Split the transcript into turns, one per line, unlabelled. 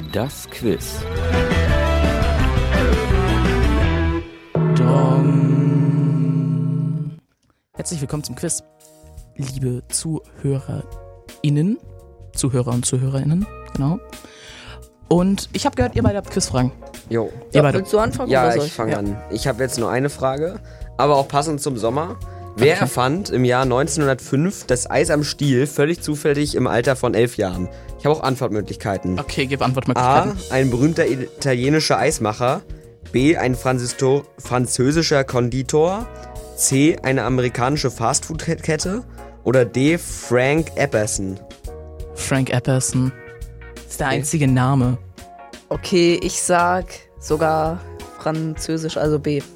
Das Quiz.
Herzlich willkommen zum Quiz, liebe ZuhörerInnen. Zuhörer und ZuhörerInnen, genau. Und ich habe gehört, ihr beide habt Quizfragen.
Jo.
Willst du anfangen?
Ja,
oder soll
ich fange an. Ich habe jetzt nur eine Frage, aber auch passend zum Sommer. Wer erfand im Jahr 1905 das Eis am Stiel völlig zufällig im Alter von 11 Jahren? Ich habe auch Antwortmöglichkeiten.
Okay, gib Antwortmöglichkeiten.
A. Ein berühmter italienischer Eismacher. B. Ein französischer Konditor. C. Eine amerikanische Fastfood-Kette. Oder D. Frank Epperson.
Frank Epperson. Das ist der einzige Name.
Okay, ich sag sogar Französisch, also B.